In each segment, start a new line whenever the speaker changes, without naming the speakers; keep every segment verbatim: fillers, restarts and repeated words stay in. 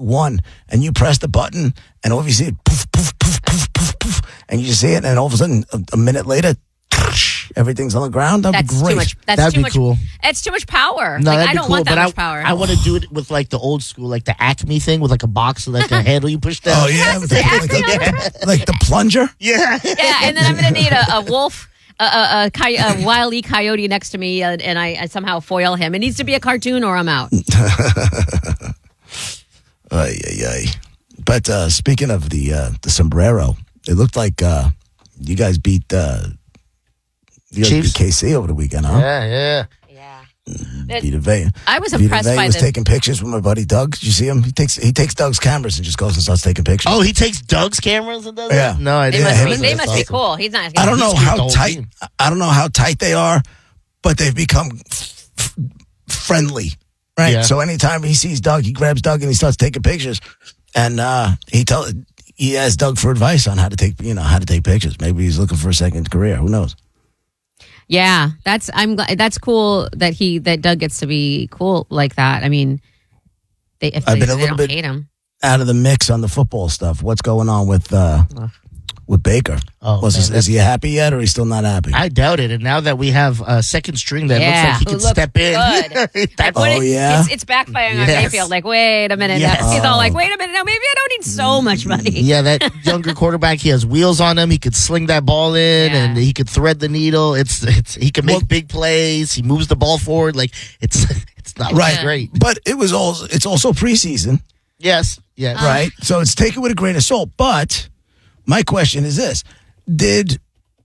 one, and you press the button, and all of you see it, poof, poof, poof, poof, poof, poof, and you just see it, and all of a sudden, a, a minute later, everything's on the ground. That'd
that's
be great.
Too much, that's
that'd
too
be
much,
cool.
It's too much power.
No,
like,
that'd
I
be
don't
cool,
want that
but
much
I,
power.
I want to do it with like the old school, like the Acme thing with like a box, like a handle you push down.
Oh, yeah.
Yes, it's
like,
Acme
a- like the plunger?
Yeah.
Yeah, and then I'm going to need a, a wolf, a, a, a, coy- a Wile E. Coyote next to me, uh, and I, I somehow foil him. It needs to be a cartoon or I'm out.
Ay, ay, ay. But uh, speaking of the uh, the sombrero, it looked like uh, you guys beat uh, you guys
Chiefs?
beat K C over the weekend, huh?
Yeah, yeah.
Yeah.
Vita Vea.
I was
Vita
impressed
Vea
by
was
the-
taking pictures with my buddy Doug. Did you see him? He takes he takes Doug's cameras and just goes and starts taking pictures.
Oh, he takes Doug's cameras and does
Yeah.
that? No, I
They
didn't.
must,
him
be,
and-
they
That's
must be
awesome.
cool. He's not.
I don't know
He's the
how
whole
tight.
team.
I don't know how tight they are, but they've become f- f- friendly, right?
Yeah.
So anytime he sees Doug, he grabs Doug and he starts taking pictures, and uh, he tell he asks Doug for advice on how to take you know how to take pictures. Maybe he's looking for a second career. Who knows?
Yeah, that's I'm glad that's cool that he that Doug gets to be cool like that. I mean, they if
I've
they,
been a
they
little
don't
bit-
hate him.
Out of the mix on the football stuff, what's going on with uh, with Baker?
Oh,
Was
man,
he, is he happy yet, or he's still not happy?
I doubt it. And now that we have a second string that
Yeah,
looks like he
who
can
looks
step in.
good.
That-
Oh,
When it-
yeah?
it's, it's backfiring on
Yes.
Mayfield. Like, wait a minute.
Yes.
Now. He's all like,
Oh.
wait a minute. Now maybe I don't need so much money.
yeah, that younger quarterback, he has wheels on him. He could sling that ball in,
Yeah.
and he could thread the needle. It's it's he can make
Well-
big plays. He moves the ball forward. Like it's it's not
Right.
great.
But it was all. It's also preseason.
Yes, yes.
Right. So it's taken with a grain of salt. But my question is this: Did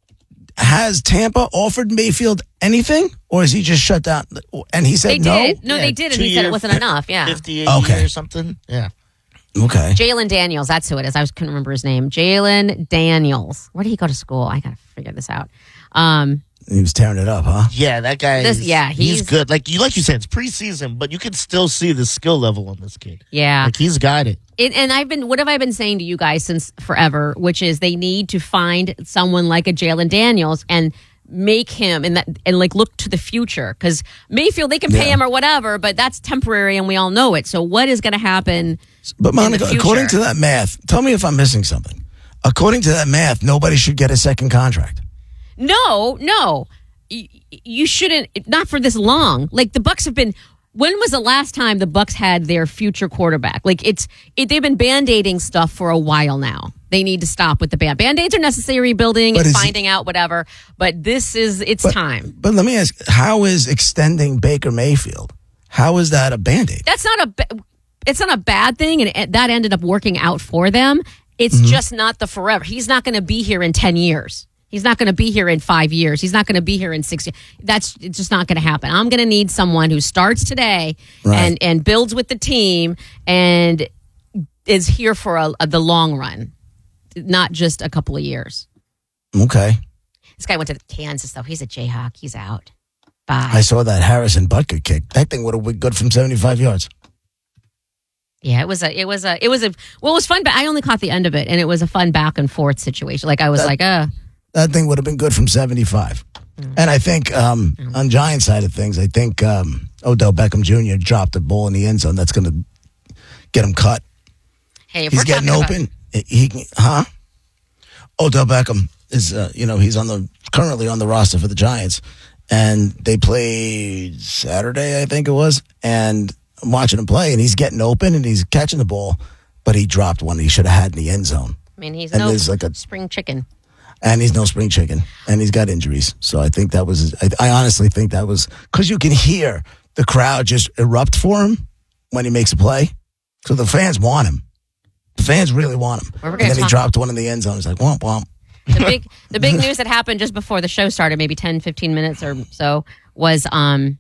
has Tampa offered Mayfield anything, or is he just shut down? And he said
They
no.
did. No,
Yeah,
they did, and
two
he said it
year,
wasn't enough. Yeah.
fifty-eight
Okay.
or something. Yeah.
Okay.
Jalen Daniels, that's who it is. I was, couldn't remember his name. Jalen Daniels. Where did he go to school? I got to figure this out. Um,
He was tearing it up, huh?
Yeah, that guy.
This-
is,
yeah,
he's,
he's-
good. Like you, like you said, it's preseason, but you can still see the skill level on this kid.
yeah.
Like he's got it.
It, and I've been, what have I been saying to you guys since forever, which is they need to find someone like a Jalen Daniels and make him and that and like look to the future, because Mayfield, they can pay
Yeah.
him or whatever, but that's temporary and we all know it. So what is going to happen?
But Monica,
future.
according to that math, tell me if I'm missing something. According to that math, nobody should get a second contract.
No, no, Y- you shouldn't. Not for this long. Like the Bucks have been. When was the last time the Bucks had their future quarterback? Like it's it, they've been band-aiding stuff for a while now. They need to stop with the band. Band-aids are necessary, rebuilding
But
and
is he-
finding out whatever. But this is it's
But-
time.
But let me ask: How is extending Baker Mayfield? How is that a band-aid?
That's not a ba- it's not a bad thing, and it, that ended up working out for them. It's
Mm-hmm.
just not the forever. He's not going to be here in ten years. He's not going to be here in five years. He's not going to be here in six years. That's it's just not going to happen. I'm going to need someone who starts today
Right.
and and builds with the team and is here for a, a, the long run, not just a couple of years.
Okay.
This guy went to Kansas though. He's a Jayhawk. He's out. Bye.
I saw that Harrison Butker kick. That thing would have been good from seventy-five yards.
Yeah, it was a, it was a, it was a, well, it was fun, but I only caught the end of it, and it was a fun back and forth situation. Like I was
That-
like, uh,
That thing would have been good from seventy-five. And I think um, on Giants side of things, I think um, Odell Beckham Junior dropped the ball in the end zone. That's going to get him cut.
hey, if
He's
we're
getting
talking about-
open. He, can- huh? Odell Beckham is, uh, you know, he's on the currently on the roster for the Giants, and they played Saturday, I think it was. And I'm watching him play, and he's getting open, and he's catching the ball, but he dropped one he should have had in the end zone.
I mean, he's
and
no
there's like a-
spring chicken.
And he's no spring chicken, and he's got injuries. So I think that was, I, I honestly think that was, because you can hear the crowd just erupt for him when he makes a play. So the fans want him. The fans really want him.
Well, we're
And
gonna
then he
talk-
dropped one in the end zone. He's like, womp, womp.
The big, the big news that happened just before the show started, maybe ten, fifteen minutes or so, was um,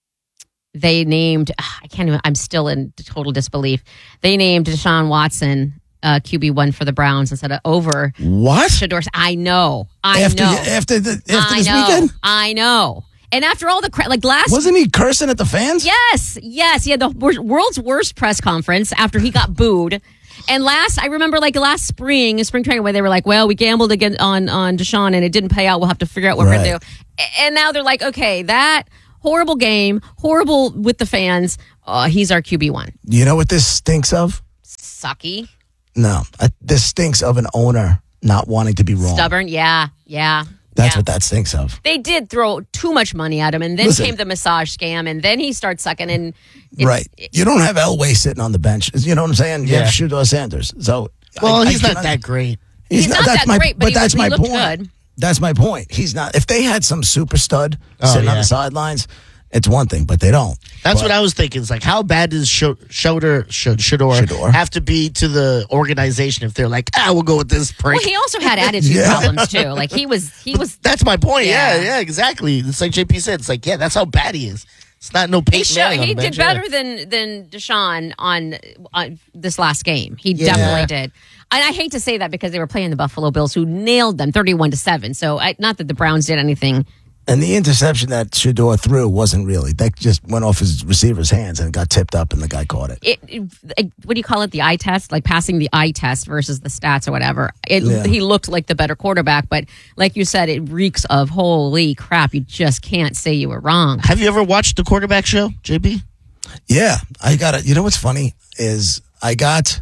they named, I can't even, I'm still in total disbelief. They named Deshaun Watson uh, Q B one for the Browns instead of over
What?
Shador. I know. I
after,
know.
After, the, after
I
this
know.
weekend?
I know. And after all the cra- like last
Wasn't he cursing at the fans?
Yes, yes. He had the wor- world's worst press conference after he got booed. And last, I remember like last spring, spring training, where they were like, well, we gambled again on, on Deshaun and it didn't pay out. We'll have to figure out what we're
Right.
going to do. A- And now they're like, okay, that horrible game, horrible with the fans. Uh, he's our Q B one.
You know what this stinks of?
sucky,
No, I, this stinks of an owner not wanting to be wrong.
stubborn. Yeah, yeah.
That's
yeah.
what that stinks of.
They did throw too much money at him, and then
Listen.
came the massage scam, and then he starts sucking. And it's,
Right. You don't have Elway sitting on the bench. You know what I'm saying? You
Yeah.
have Shedeur Sanders. So
Well,
I- I
he's not
cannot-
that great.
He's not
that's
that
my,
great, but he
that's
was- he
my
looked
point.
good.
That's my point. He's not. If they had some super stud
Oh,
sitting on
yeah.
the sidelines, it's one thing, but they don't.
That's
But-
what I was thinking. It's like, how bad does Sh- Shedeur, Sh- Shedeur
Shedeur.
have to be to the organization if they're like, ah, we'll go with this prick?
Well, he also had attitude
Yeah.
problems too. Like he was, he was.
That's my point. Yeah.
Yeah.
yeah, exactly. It's like J P said. It's like, yeah, that's how bad he is. It's not no
He,
Peyton
show,
Manning on
he
the
did
bench, yeah.
better than than Deshaun on, on this last game. He
Yeah.
definitely did. And I hate to say that because they were playing the Buffalo Bills, who nailed them thirty-one to seven. So I, not that the Browns did anything.
And the interception that Shedeur threw wasn't really. That just went off his receiver's hands and got tipped up, and the guy caught it.
It, it, what do you call it? The eye test, like passing the eye test versus the stats or whatever. It,
Yeah.
He looked like the better quarterback, but like you said, it reeks of holy crap. You just can't say you were wrong.
Have you ever watched the quarterback show, J P?
Yeah, I got it. You know what's funny is I got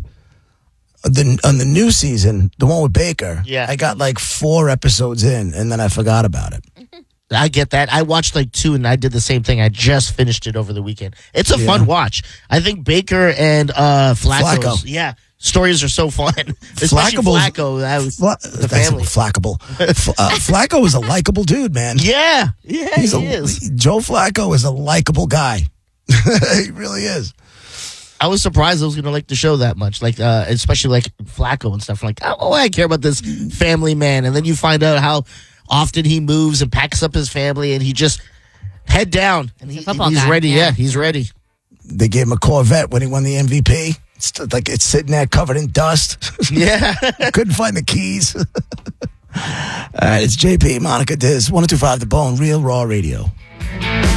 the on the new season, the one with Baker.
Yeah.
I got like four episodes in, and then I forgot about it.
I get that. I watched like two, and I did the same thing. I just finished it over the weekend. It's a
Yeah.
fun watch. I think Baker and uh, Flacco's,
Flacco.
yeah, stories are so fun. Especially
Flacco's-
Flacco. That was
Fla-
the
that's
family.
Flackable. F- uh, Flacco is a likable dude, man.
Yeah, yeah,
He's
he
a,
is.
Joe Flacco is a likable guy. He really is.
I was surprised I was going to like the show that much, like uh, especially like Flacco and stuff. Like, oh, I care about this family man, and then you find out how often he moves and packs up his family, and he just head down, and he,
He's a football
he's
guy,
ready.
yeah.
Yeah, he's ready.
They gave him a Corvette when he won the M V P. It's t- like it's sitting there covered in dust.
Yeah.
Couldn't find the keys. All right, it's J P, Monica Diz, one oh two five The Bone, Real Raw Radio.